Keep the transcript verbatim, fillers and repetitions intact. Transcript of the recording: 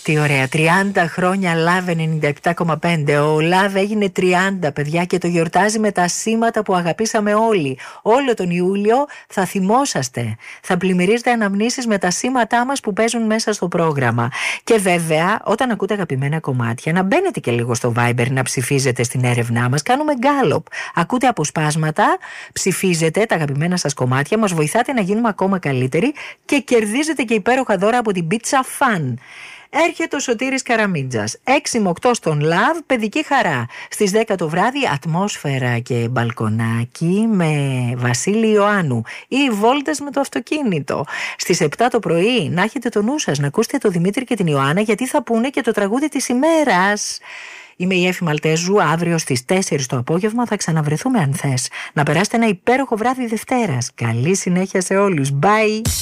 Τι ωραία, τριάντα χρόνια Love ενενήντα επτά κόμμα πέντε. Ο Love έγινε τριάντα, παιδιά, και το γιορτάζει με τα σήματα που αγαπήσαμε όλοι. Όλο τον Ιούλιο θα θυμόσαστε, θα πλημμυρίζετε αναμνήσεις με τα σήματά μας που παίζουν μέσα στο πρόγραμμα. Και βέβαια, όταν ακούτε αγαπημένα κομμάτια, να μπαίνετε και λίγο στο Viber να ψηφίζετε στην έρευνά μας. Κάνουμε γκάλοπ. Ακούτε αποσπάσματα, ψηφίζετε τα αγαπημένα σας κομμάτια, μας βοηθάτε να γίνουμε ακόμα καλύτεροι και κερδίζετε και υπέροχα δώρα από την Pizza Fun. Έρχεται ο Σωτήρης Καραμίτζας, έξι με οκτώ στον Love, παιδική χαρά. Στις δέκα το βράδυ, ατμόσφαιρα και μπαλκονάκι με Βασίλη Ιωάννου ή βόλτες με το αυτοκίνητο. Στις επτά το πρωί, να έχετε το νου σας, να ακούσετε το Δημήτρη και την Ιωάννα, γιατί θα πούνε και το τραγούδι της ημέρας. Είμαι η Έφη Μαλτέζου, αύριο στις τέσσερις το απόγευμα θα ξαναβρεθούμε αν θες. Να περάσετε ένα υπέροχο βράδυ Δευτέρας. Καλή συνέχεια σε όλους. Bye!